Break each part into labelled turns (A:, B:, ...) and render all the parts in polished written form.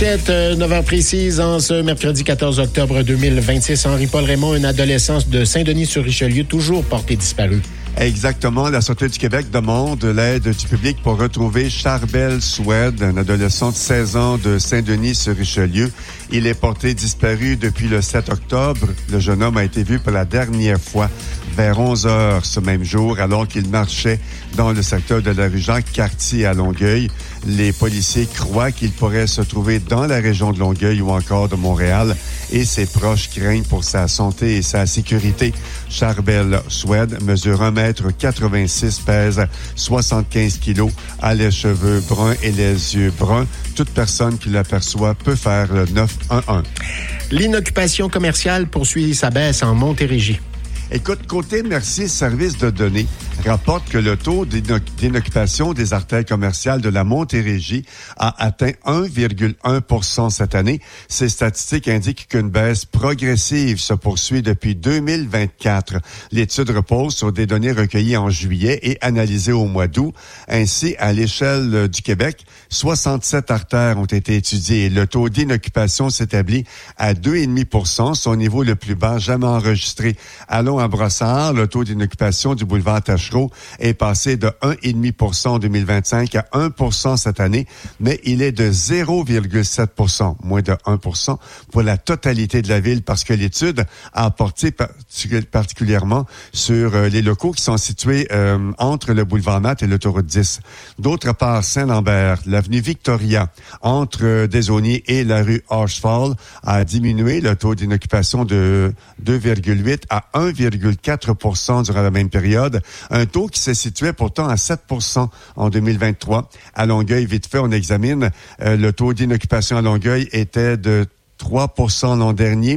A: manchettes, 9h précise, en ce mercredi 14 octobre 2026. Henri-Paul Raymond, un adolescent de Saint-Denis-sur-Richelieu, toujours porté disparu.
B: Exactement. La Sûreté du Québec demande l'aide du public pour retrouver Charbel Soued, un adolescent de 16 ans de Saint-Denis-sur-Richelieu. Il est porté disparu depuis le 7 octobre. Le jeune homme a été vu pour la dernière fois vers 11 heures ce même jour, alors qu'il marchait dans le secteur de la rue Jacques-Cartier à Longueuil. Les policiers croient qu'il pourrait se trouver dans la région de Longueuil ou encore de Montréal, et ses proches craignent pour sa santé et sa sécurité. Charbel Soued mesure 1,86 m, pèse 75 kilos, a les cheveux bruns et les yeux bruns. Toute personne qui l'aperçoit peut faire le 911.
A: L'inoccupation commerciale poursuit sa baisse en Montérégie.
B: Écoute, côté Mercier Services de données rapporte que le taux d'inoccupation des artères commerciales de la Montérégie a atteint 1,1 % cette année. Ces statistiques indiquent qu'une baisse progressive se poursuit depuis 2024. L'étude repose sur des données recueillies en juillet et analysées au mois d'août. Ainsi, à l'échelle du Québec, 67 artères ont été étudiées et le taux d'inoccupation s'établit à 2,5 %, son niveau le plus bas jamais enregistré. Allons à Brossard, le taux d'inoccupation du boulevard Taschereau est passé de 1,5 % en 2025 à 1 % cette année, mais il est de 0,7 %, moins de 1 % pour la totalité de la ville, parce que l'étude a porté particulièrement sur les locaux qui sont situés entre le boulevard Matt et l'autoroute 10. D'autre part, Saint-Lambert, l'avenue Victoria, entre Desaulniers et la rue Horsfall, a diminué le taux d'inoccupation de 2,8 à 1,4 % durant la même période, un taux qui se situait pourtant à 7 % en 2023. À Longueuil, vite fait, on examine, le taux d'inoccupation à Longueuil était de 3 % l'an dernier,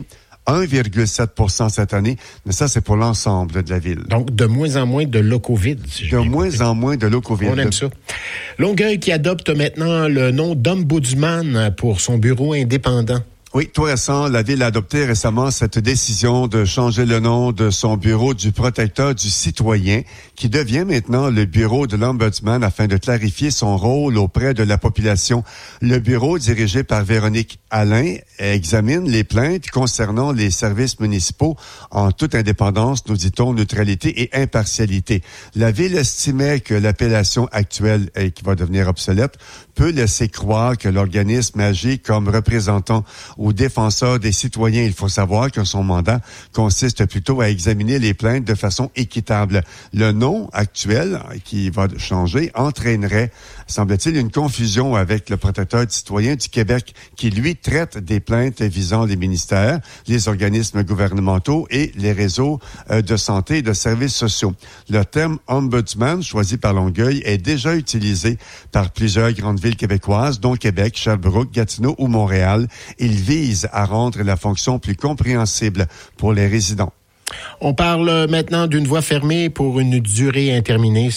B: 1,7 % cette année, mais ça, c'est pour l'ensemble de la ville.
A: Donc, de moins en moins de locaux vides. Si
B: de moins en moins de locaux vides.
A: On aime ça. Longueuil qui adopte maintenant le nom d'Ombudsman pour son bureau indépendant.
B: Oui, tout récent, la Ville a adopté récemment cette décision de changer le nom de son bureau du protecteur du citoyen, qui devient maintenant le bureau de l'Ombudsman afin de clarifier son rôle auprès de la population. Le bureau, dirigé par Véronique Alain, examine les plaintes concernant les services municipaux en toute indépendance, nous dit-on, neutralité et impartialité. La Ville estimait que l'appellation actuelle, qui va devenir obsolète, peut laisser croire que l'organisme agit comme représentant ou défenseur des citoyens. Il faut savoir que son mandat consiste plutôt à examiner les plaintes de façon équitable. Le nom actuel, qui va changer, entraînerait, semble-t-il, une confusion avec le protecteur du citoyen du Québec, qui, lui, traite des plaintes visant les ministères, les organismes gouvernementaux et les réseaux de santé et de services sociaux. Le terme ombudsman, choisi par Longueuil, est déjà utilisé par plusieurs grandes villes québécoises, dont Québec, Sherbrooke, Gatineau ou Montréal. Il vise à rendre la fonction plus compréhensible pour les résidents.
A: On parle maintenant d'une voie fermée pour une durée indéterminée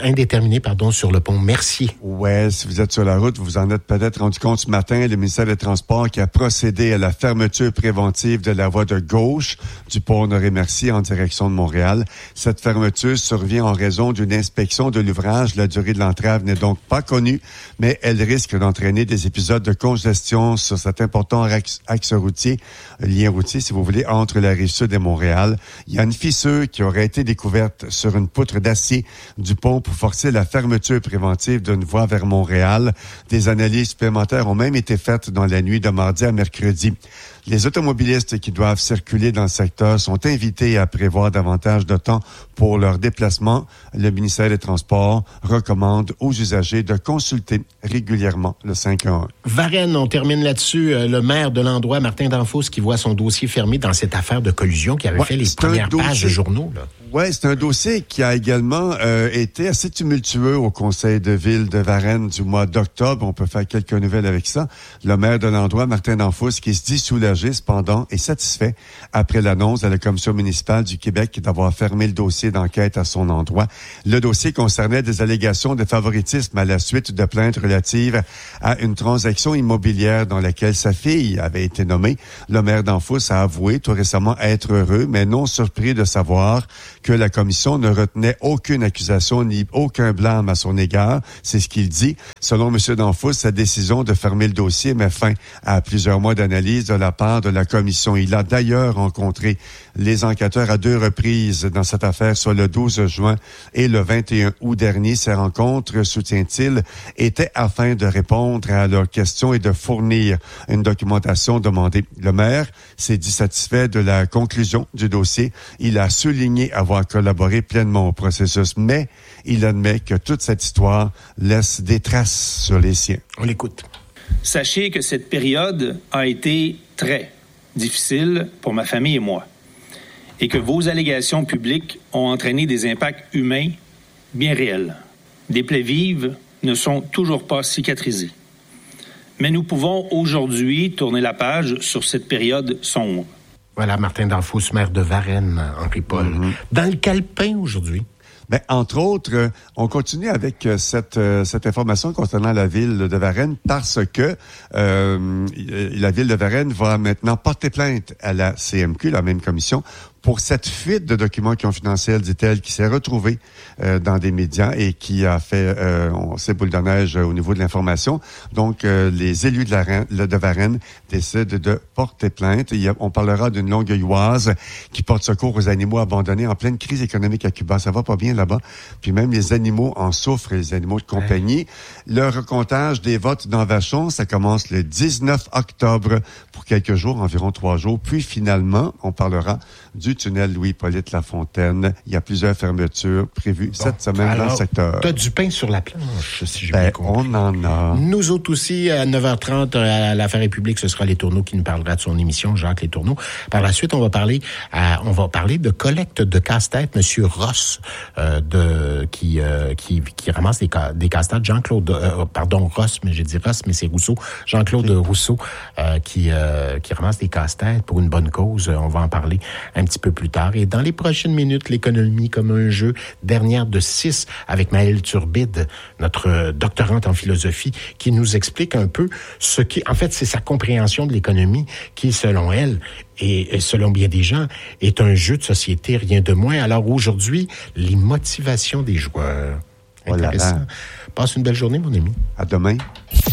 A: sur le pont Mercier.
B: Ouais, si vous êtes sur la route, vous vous en êtes peut-être rendu compte ce matin, le ministère des Transports qui a procédé à la fermeture préventive de la voie de gauche du pont Honoré-Mercier en direction de Montréal. Cette fermeture survient en raison d'une inspection de l'ouvrage. La durée de l'entrave n'est donc pas connue, mais elle risque d'entraîner des épisodes de congestion sur cet important axe routier, lien routier, si vous voulez, entre la Rive-Sud et Montréal. Il y a une fissure qui aurait été découverte sur une poutre d'acier du pont pour forcer la fermeture préventive d'une voie vers Montréal. Des analyses supplémentaires ont même été faites dans la nuit de mardi à mercredi. Les automobilistes qui doivent circuler dans le secteur sont invités à prévoir davantage de temps pour leur déplacement. Le ministère des Transports recommande aux usagers de consulter régulièrement le 511.
A: Varennes, on termine là-dessus. Le maire de l'endroit, Martin Danfos, qui voit son dossier fermé dans cette affaire de collusion qui avait fait les premières pages de journaux.
B: Oui, c'est un dossier qui a également été assez tumultueux au conseil de ville de Varennes du mois d'octobre. On peut faire quelques nouvelles avec ça. Le maire de l'endroit, Martin Danfos, qui se dit soulagé cependant et satisfait après l'annonce à la commission municipale du Québec d'avoir fermé le dossier d'enquête à son endroit. Le dossier concernait des allégations de favoritisme à la suite de plaintes relatives à une transaction immobilière dans laquelle sa fille avait été nommée. Le maire Danfos a avoué tout récemment être heureux, mais non surpris de savoir que la commission ne retenait aucune accusation ni aucun blâme à son égard. C'est ce qu'il dit. Selon M. Danfous, sa décision de fermer le dossier met fin à plusieurs mois d'analyse de la part de la commission. Il a d'ailleurs rencontré les enquêteurs à 2 reprises dans cette affaire, soit le 12 juin et le 21 août dernier. Ces rencontres, soutient-il, étaient afin de répondre à leurs questions et de fournir une documentation demandée. Le maire s'est dit satisfait de la conclusion du dossier. Il a souligné avoir collaboré pleinement au processus, mais il admet que toute cette histoire laisse des traces sur les siens.
A: On l'écoute.
C: Sachez que cette période a été très difficile pour ma famille et moi, et que vos allégations publiques ont entraîné des impacts humains bien réels. Des plaies vives ne sont toujours pas cicatrisées. Mais nous pouvons aujourd'hui tourner la page sur cette période sombre.
A: Voilà, Martin Danfous, maire de Varennes, Henri-Paul. Mm-hmm. Dans le calepin aujourd'hui.
B: Ben, entre autres, on continue avec cette information concernant la ville de Varennes parce que la ville de Varennes va maintenant porter plainte à la CMQ, la même commission, pour cette fuite de documents confidentiels, dit-elle, qui s'est retrouvée dans des médias et qui a fait, on sait, boule de neige au niveau de l'information. Donc, les élus de Varennes décident de porter plainte. On parlera d'une Longueuilloise qui porte secours aux animaux abandonnés en pleine crise économique à Cuba. Ça va pas bien là-bas. Puis même les animaux en souffrent, les animaux de compagnie. Le recomptage des votes dans Vachon, ça commence le 19 octobre pour quelques jours, environ 3 jours. Puis finalement, on parlera du tunnel Louis-Hippolyte Lafontaine. Il y a plusieurs fermetures prévues cette semaine dans le secteur.
A: T'as du pain sur la planche, si j'ai bien compris.
B: On en a.
A: Nous autres aussi, à 9h30, à l'Affaire publique, ce sera Les Tourneaux qui nous parlera de son émission, Jacques Les Tourneaux. Par la suite, on va parler de collecte de casse-tête, Monsieur Ross, qui ramasse des casse-têtes. Jean-Claude, Ross, mais j'ai dit Ross, mais c'est Rousseau. Jean-Claude Rousseau, qui ramasse des casse-têtes pour une bonne cause. On va en parler un petit peu plus tard. Et dans les prochaines minutes, l'économie comme un jeu, dernière de 6 avec Maëlle Turbide, notre doctorante en philosophie, qui nous explique un peu ce qui, en fait, c'est sa compréhension de l'économie qui, selon elle, et selon bien des gens, est un jeu de société, rien de moins. Alors aujourd'hui, les motivations des joueurs. Intéressant. Passe une belle journée, mon ami.
B: À demain.